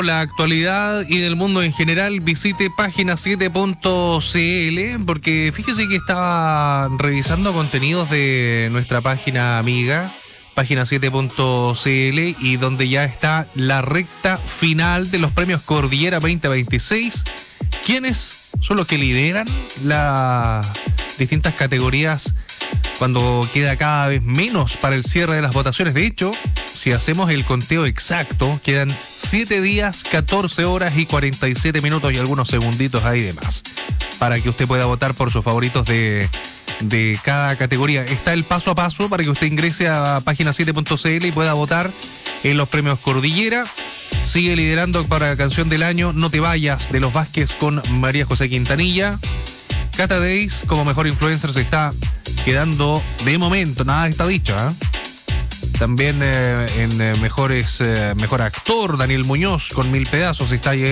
la actualidad y del mundo en general, visite página7.cl, porque fíjese que estaba revisando contenidos de nuestra página amiga, página7.cl, y donde ya está la recta final de los premios Cordillera 2026. ¿Quiénes son los que lideran las distintas categorías cuando queda cada vez menos para el cierre de las votaciones? De hecho, si hacemos el conteo exacto, quedan 7 días, 14 horas y 47 minutos y algunos segunditos ahí de más, para que usted pueda votar por sus favoritos de cada categoría. Está el paso a paso para que usted ingrese a página7.cl y pueda votar en los premios Cordillera. Sigue liderando para Canción del Año No Te Vayas, de Los Vázquez, con María José Quintanilla. Cata Days como mejor influencer se está quedando de momento, nada está dicho, ¿eh? También mejor actor, Daniel Muñoz con 1000 pedazos está